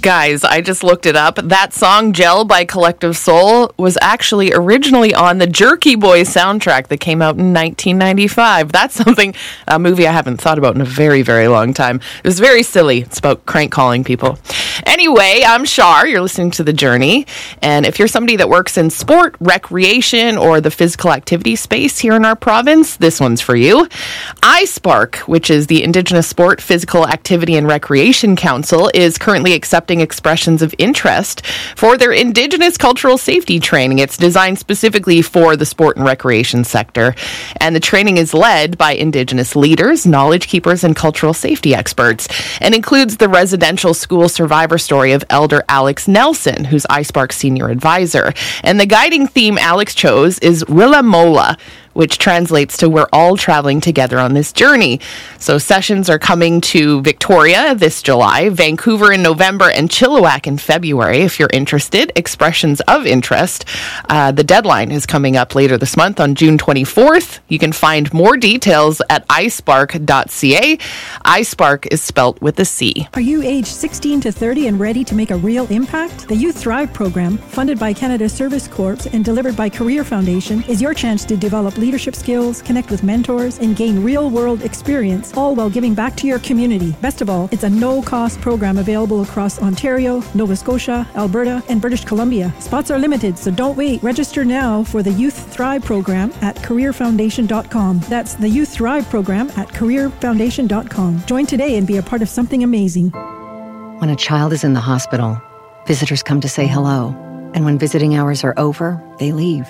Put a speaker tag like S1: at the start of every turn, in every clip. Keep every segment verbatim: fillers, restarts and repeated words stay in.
S1: Guys, I just looked it up. That song, Gel by Collective Soul, was actually originally on the Jerky Boys soundtrack that came out in nineteen ninety-five. That's something, a movie I haven't thought about in a very, very long time. It was very silly. It's about crank calling people. Anyway, I'm Shar. You're listening to The Journey. And if you're somebody that works in sport, recreation, or the physical activity space here in our province, this one's for you. iSpark, which is the Indigenous Sport, Physical Activity, and Recreation Council, is currently accepting expressions of interest for their Indigenous cultural safety training. It's designed specifically for the sport and recreation sector, and the training is led by Indigenous leaders, knowledge keepers, and cultural safety experts, and includes the residential school survivor story of Elder Alex Nelson, who's iSpark's senior advisor. And the guiding theme Alex chose is Willa Mola, which translates to we're all traveling together on this journey. So sessions are coming to Victoria this July, Vancouver in November, and Chilliwack in February. If you're interested, expressions of interest. Uh, the deadline is coming up later this month on June twenty-fourth. You can find more details at i spark dot c a. iSpark is spelt with a C.
S2: Are you age sixteen to thirty and ready to make a real impact? The Youth Thrive program, funded by Canada Service Corps and delivered by Career Foundation, is your chance to develop leadership skills, connect with mentors, and gain real-world experience, all while giving back to your community. Best of all, it's a no-cost program available across Ontario, Nova Scotia, Alberta, and British Columbia. Spots are limited, so don't wait. Register now for the Youth Thrive program at career foundation dot com. That's the Youth Thrive program at career foundation dot com. Join today and be a part of something amazing.
S3: When a child is in the hospital, visitors come to say hello, and when visiting hours are over, they leave.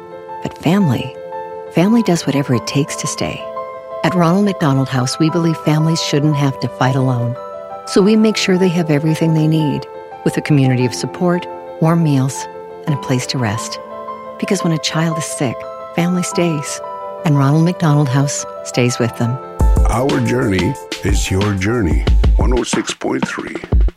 S3: But family... Family does whatever it takes to stay. At Ronald McDonald House, we believe families shouldn't have to fight alone. So we make sure they have everything they need, with a community of support, warm meals, and a place to rest. Because when a child is sick, family stays. And Ronald McDonald House stays with them.
S4: Our journey is your journey. one oh six point three